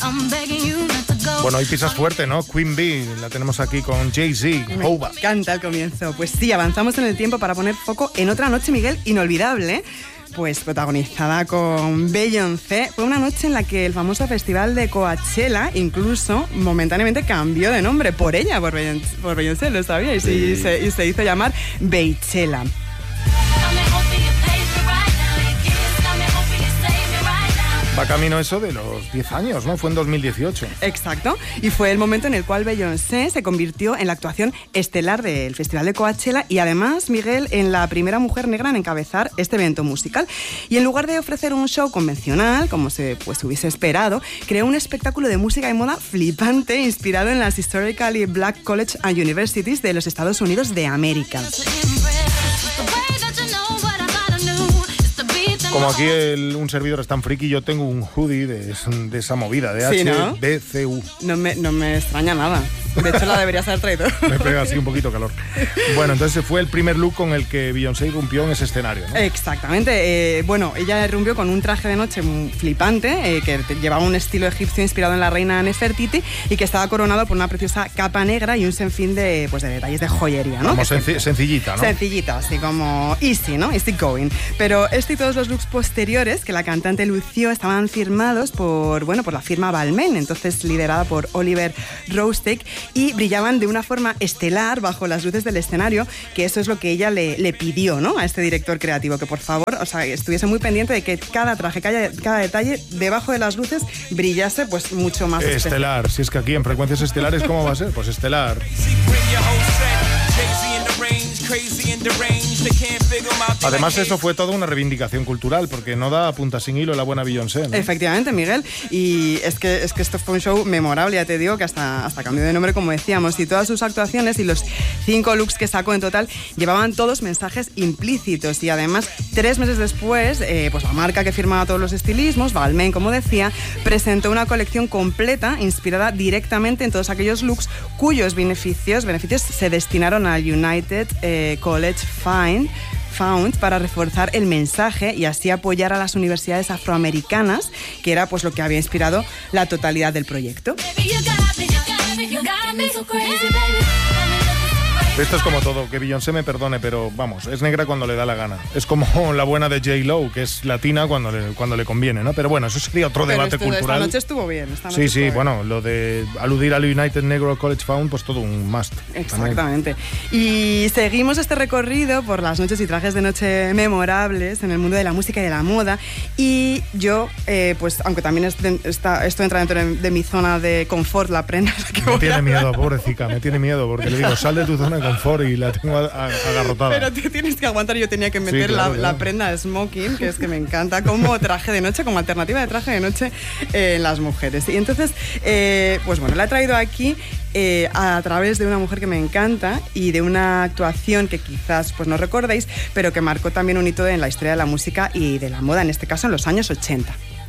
Bueno, hoy pisas fuerte, ¿no? Queen Bee, la tenemos aquí con Jay-Z, Hova. Me encanta el comienzo. Pues sí, avanzamos en el tiempo para poner foco en otra noche, Miguel, inolvidable, pues protagonizada con Beyoncé. Fue una noche en la que el famoso festival de Coachella incluso momentáneamente cambió de nombre por ella, por Beyoncé, lo sabíais, sí. y se hizo llamar Beychella. Va camino eso de los 10 años, ¿no? Fue en 2018. Exacto, y fue el momento en el cual Beyoncé se convirtió en la actuación estelar del Festival de Coachella y además, Miguel, en la primera mujer negra en encabezar este evento musical. Y en lugar de ofrecer un show convencional, como se hubiese esperado, creó un espectáculo de música y moda flipante inspirado en las Historically Black College and Universities de los Estados Unidos de América. Como aquí un servidor es tan friki, yo tengo un hoodie de esa movida, de sí, ¿no? HBCU. No me extraña nada. De hecho, la deberías haber traído. Me pega así un poquito calor. Bueno, entonces fue el primer look con el que Beyoncé irrumpió en ese escenario, ¿no? Exactamente. Bueno, ella irrumpió con un traje de noche flipante, que llevaba un estilo egipcio inspirado en la reina Nefertiti y que estaba coronado por una preciosa capa negra y un sinfín de detalles de joyería, ¿no? Como sencillita, ¿no? Sencillita, así como easy, ¿no? Easy going. Pero y todos los looks posteriores que la cantante lució estaban firmados por la firma Balmain, entonces liderada por Oliver Rousteing, y brillaban de una forma estelar bajo las luces del escenario, que eso es lo que ella le pidió, ¿no? A este director creativo, que por favor, estuviese muy pendiente de que cada traje, cada detalle debajo de las luces brillase pues mucho más estelar. Si es que aquí en frecuencias estelares, ¿cómo va a ser? Pues estelar. Además, eso fue toda una reivindicación cultural, porque no da punta sin hilo la buena Beyoncé, ¿no? Efectivamente, Miguel. Y es que esto fue un show memorable, ya te digo, que hasta cambió de nombre, como decíamos. Y todas sus actuaciones y los 5 looks que sacó en total llevaban todos mensajes implícitos. Y además, 3 meses después, pues la marca que firmaba todos los estilismos, Balmain, como decía, presentó una colección completa inspirada directamente en todos aquellos looks cuyos beneficios se destinaron al United College Fund para reforzar el mensaje y así apoyar a las universidades afroamericanas, que era pues lo que había inspirado la totalidad del proyecto. Esto es como todo, que Beyoncé me perdone, pero vamos, es negra cuando le da la gana. Es como la buena de J-Lo, que es latina cuando le conviene, ¿no? Pero bueno, eso sería otro debate cultural. Esta noche estuvo bien. Sí, bueno, lo de aludir al United Negro College Fund, pues todo un must. Exactamente. Y seguimos este recorrido por las noches y trajes de noche memorables en el mundo de la música y de la moda. Y yo, pues aunque también esto entra dentro de mi zona de confort, la prenda. Me tiene miedo, pobrecita, me tiene miedo, porque le digo, sal de tu zona de confort y la tengo agarrotada. Pero tú tienes que aguantar, yo tenía que meter la prenda de smoking, que es que me encanta, como traje de noche, como alternativa de traje de noche en las mujeres. Y entonces, pues bueno, la he traído aquí a través de una mujer que me encanta y de una actuación que quizás pues no recordéis, pero que marcó también un hito en la historia de la música y de la moda, en este caso en los años 80.